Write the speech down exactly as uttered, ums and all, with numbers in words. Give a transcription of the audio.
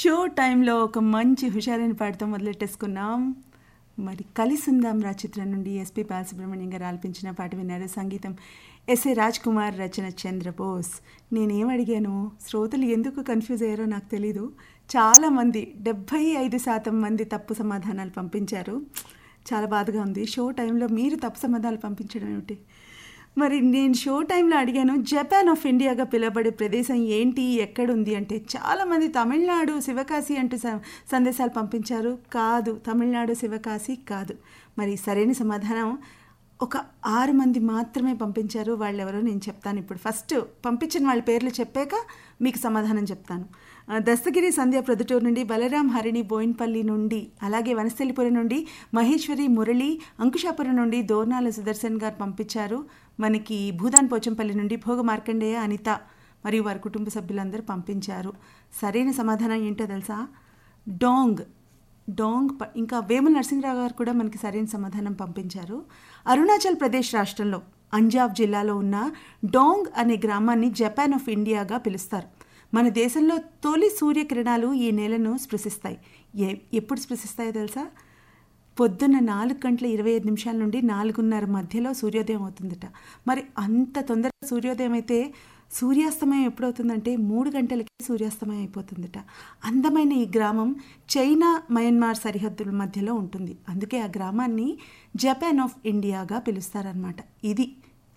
Show టైంలో ఒక మంచి హుషారైన పాటతో మొదలెట్టేసుకున్నాం. మరి కలిసుందాం రా చిత్రం నుండి ఎస్పి బాలసుబ్రహ్మణ్యం గారు ఆలపించిన పాట విన్నారు. సంగీతం ఎస్ఏ రాజ్ కుమార్, రచన చంద్రబోస్. నేనేం అడిగాను, శ్రోతలు ఎందుకు కన్ఫ్యూజ్ అయ్యారో నాకు తెలీదు. చాలామంది డెబ్భై ఐదు శాతం మంది తప్పు సమాధానాలు పంపించారు. చాలా బాధగా ఉంది. షో టైంలో మీరు తప్పు సమాధానాలు పంపించడం ఏమిటి? మరి నేను షో టైంలో అడిగాను, జపాన్ ఆఫ్ ఇండియాగా పిలువబడే ప్రదేశం ఏంటి, ఎక్కడుంది అంటే చాలామంది తమిళనాడు శివకాశి అంటూ సందేశాలు పంపించారు. కాదు, తమిళనాడు శివకాశి కాదు. మరి సరైన సమాధానం ఒక ఆరు మంది మాత్రమే పంపించారు. వాళ్ళెవరో నేను చెప్తాను ఇప్పుడు. ఫస్ట్ పంపించిన వాళ్ళ పేర్లు చెప్పాక మీకు సమాధానం చెప్తాను. దస్తగిరి సంధ్య ప్రొద్దుటూరు నుండి, బలరాం హరిణి బోయిన్పల్లి నుండి, అలాగే వనస్థలిపురం నుండి మహేశ్వరి మురళి, అంకుశాపురం నుండి దోర్నాల సుదర్శన్ గారు పంపించారు. మనకి భూదాన్ పోచంపల్లి నుండి భోగ మార్కండేయ, అనిత మరియు వారి కుటుంబ సభ్యులందరూ పంపించారు. సరైన సమాధానం ఏంటో తెలుసా? డోంగ్. డోంగ్. ఇంకా వేముల నరసింహరావు గారు కూడా మనకి సరైన సమాధానం పంపించారు. అరుణాచల్ ప్రదేశ్ రాష్ట్రంలో అంజావ్ జిల్లాలో ఉన్న డోంగ్ అనే గ్రామాన్ని జపాన్ ఆఫ్ ఇండియాగా పిలుస్తారు. మన దేశంలో తొలి సూర్యకిరణాలు ఈ నేలను స్పృశిస్తాయి. ఏ ఎప్పుడు స్పృశిస్తాయో తెలుసా? పొద్దున్న నాలుగు గంటల ఇరవై ఐదు నిమిషాల నుండి నాలుగున్నర మధ్యలో సూర్యోదయం అవుతుందట. మరి అంత తొందరగా సూర్యోదయం అయితే సూర్యాస్తమయం ఎప్పుడవుతుందంటే మూడు గంటలకి సూర్యాస్తమయం అయిపోతుందట. అందమైన ఈ గ్రామం చైనా మయన్మార్ సరిహద్దుల మధ్యలో ఉంటుంది. అందుకే ఆ గ్రామాన్ని జపాన్ ఆఫ్ ఇండియాగా పిలుస్తారనమాట. ఇది